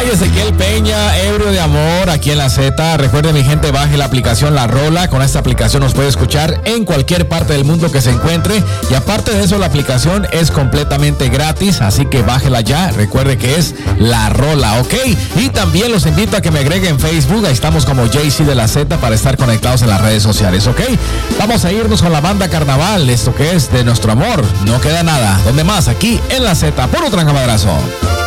Soy Ezequiel Peña, ebrio de amor, aquí en la Z. Recuerde, mi gente, baje la aplicación La Rola. Con esta aplicación nos puede escuchar en cualquier parte del mundo que se encuentre. Y aparte de eso, la aplicación es completamente gratis, así que bájela ya. Recuerde que es La Rola, ¿ok? Y también los invito a que me agreguen en Facebook. Ahí estamos como JC de la Z para estar conectados en las redes sociales, ¿ok? Vamos a irnos con la banda Carnaval, esto que es de nuestro amor. No queda nada. ¿Dónde más? Aquí en la Z. Por un gran madrazo.